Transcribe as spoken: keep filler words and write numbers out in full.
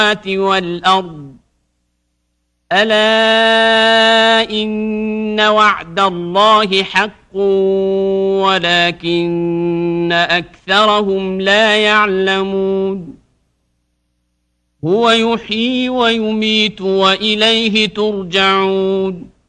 والأرض ألا إن وعد الله حق ولكن أكثرهم لا يعلمون هو يحيي ويميت وإليه ترجعون